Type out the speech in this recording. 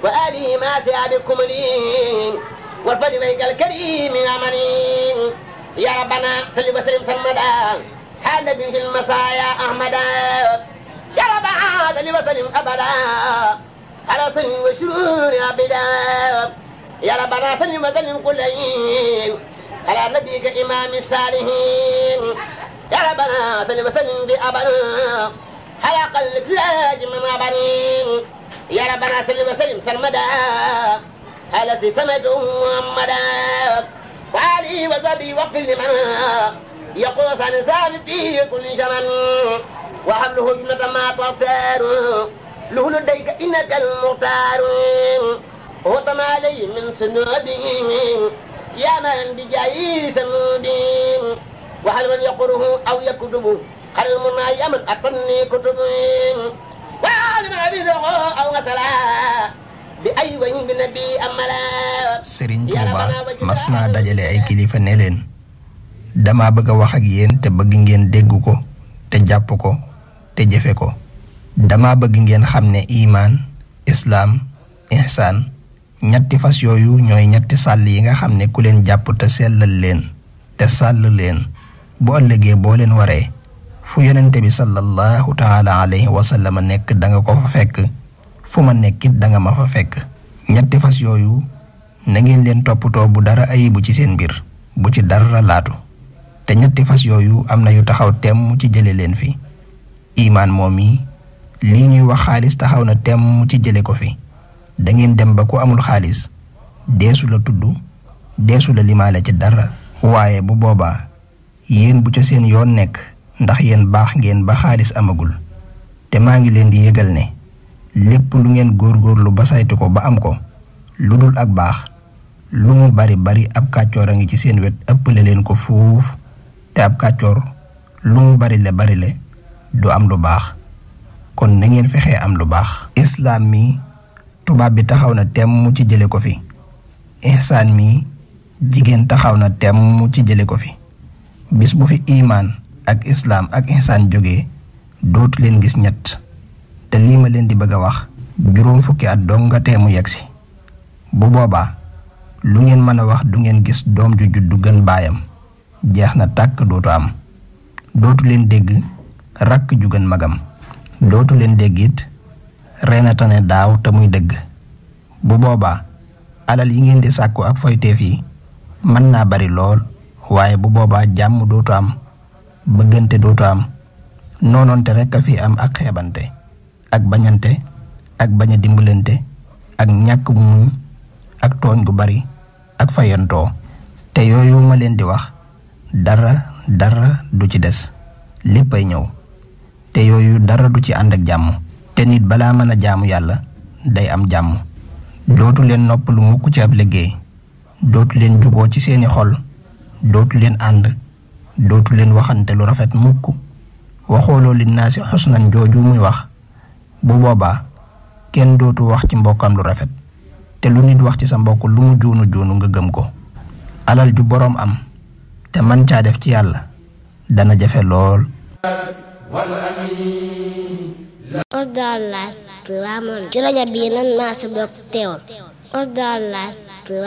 وآله ما سيابكم لين والفضل ويك الكريم أمنين يا ربنا صل وسلم سرمدا حال به المسايا أحمدا يا ربنا صل وسلم أبدا على سن وشرور أبدا يا ربنا صل وسلم كل حين على نبيك إمام الصالحين يا ربنا صل وسلم بأبدا على قلب سراج من أبنين يا ربنا صل وسلم سرمدا على سمة محمدا وعلي وذبي وقل لمن يقوس عن سام في كل زمن وحبله جنة ما تختار له لديك إنك المختار وطم علي من سنوبه يا من بجاي سنوبه وهل من يقره أو يكتبه قال المنى يا من أطني كتبه وهل من أبيزه أو غسلا بأي وين بنبي أملا Serigne Touba mas naa dajale ay kilifa ne leen dama bëgg wax ak yéen te bëgg ngeen dégg ko te jàpp ko te jëfe ko dama bëgg ngeen xam ne iman islam ihsan ñetti fas yooyu ñooy ñetti sàll yi nga xam ne ku leen jàpp te sellal leen te sàll leen bu ëllëgee boo leen waree fu yonente bi sallallahu taala alayhi wa sallam nekk da nga ko fa fekk fu ma nekkit da nga ma fa fekk ñetti fas yooyu na ngeen leen toppatoo bu dara ayibu ci seen mbir bu ci dara laatu te ñetti fas yooyu am na yu taxaw temm ci jële leen fi iman moom yi lii ñuy wax xaalis taxaw na temm ci jële ko fi da ngeen dem ba ku amul xaalis deesu la tudd deesu la limaale ci dara waaye bu boobaa yéen bu ca seen yoon nekk ndax yéen baax ngeen ba xaalis amagul te maa ngi leen di yëgal ne lépp lu ngeen góorgóorlu ba saytu ko ba am ko lu dul ak baax lu mu bari bari ab kàccoor a ngi ci seen wet ëppale leen ko fuuf te ab kàccoor lu mu bari le du am lu baax kon na ngeen fexee am lu baax islam mi tubaab bi taxaw na temm ci jële ko fi ihsaan mi jigéen taxaw na temm ci jële ko fi bis bu fi iman ak islam ak ihsaan jógee dootu leen gis ñett te lii ma leen di bëgg a wax juróom fukki at dong nga teemu yegsi bu boobaa lu ngeen mën a wax du ngeen gis doom ju juddu gën baayam jeex na tàkk dootu am dootu leen dégg rakk ju gën magam dootu leen dégg it reena tane daaw te muy dëgg bu boobaa alal yi ngeen di sàkku ak foyteef yi mën naa bari lool waaye bu boobaa jàmm dootu am bëggante dootu am noonoonte rekk a fi am ak xeebante ak bañante ak bañ a dimbalante ak ñàkk muñ ak tooñ gu bari ak fayantoo te yooyu ma leen di wax dara du ci des léppay ñëw te yooyu dara du ci ànd ak jàmm te nit balaa mën a jaamu yàlla day am jàmm dootu leen noppalu mukk ci ab liggéey dootu leen juboo ci seeni xol dootu leen ànd dootu leen waxante lu rafet mukk waxooloo li naa si xusnan jooju muy wax bu boobaa kenn dootu wax ci mbokkam lu rafet te lu nit wax ci sa mbokk lu mu joonu nga gëm ko alal ju boroom am te man caa def ci yàlla dana jafe lool Osdar Live ci rajo bi nan maa sa bokk teewal Osdar Live